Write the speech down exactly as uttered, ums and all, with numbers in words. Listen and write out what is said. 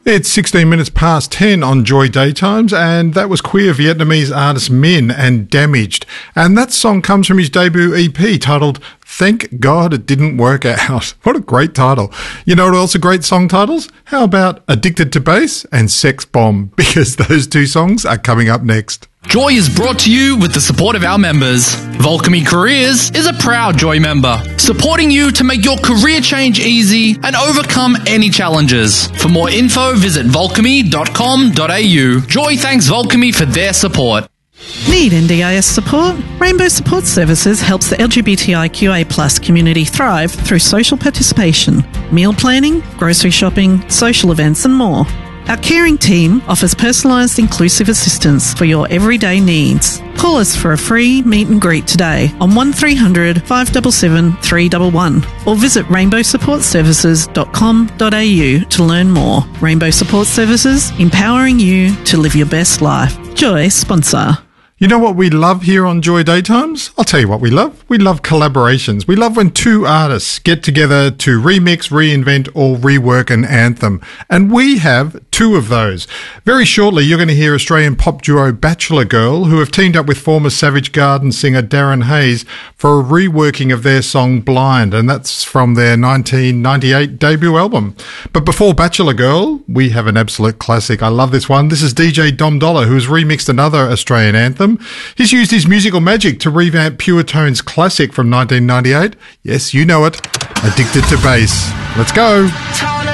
It's sixteen minutes past ten on Joy Daytimes, and that was queer Vietnamese artist Min and Damaged. And that song comes from his debut E P titled Thank God It Didn't Work Out. What a great title. You know what else are great song titles? How about Addicted to Bass and Sex Bomb? Because those two songs are coming up next. Joy is brought to you with the support of our members. Volcamy Careers is a proud Joy member, supporting you to make your career change easy and overcome any challenges. For more info, visit volcamy dot com dot a u. Joy thanks Volcamy for their support. Need N D I S support? Rainbow Support Services helps the L G B T I Q A plus community thrive through social participation, meal planning, grocery shopping, social events and more. Our caring team offers personalised inclusive assistance for your everyday needs. Call us for a free meet and greet today on one three hundred, five seven seven, three one one or visit rainbow support services dot com dot a u to learn more. Rainbow Support Services, empowering you to live your best life. Joy sponsor. You know what we love here on Joy Daytimes? I'll tell you what we love. We love collaborations. We love when two artists get together to remix, reinvent, or rework an anthem. And we have two of those. Very shortly, you're going to hear Australian pop duo Bachelor Girl, who have teamed up with former Savage Garden singer Darren Hayes for a reworking of their song Blind, and that's from their nineteen ninety-eight debut album. But before Bachelor Girl, we have an absolute classic. I love this one. This is D J Dom Dollar, who has remixed another Australian anthem. He's used his musical magic to revamp Pure Tone's classic from nineteen ninety-eight. Yes, you know it. Addicted to Bass. Let's go.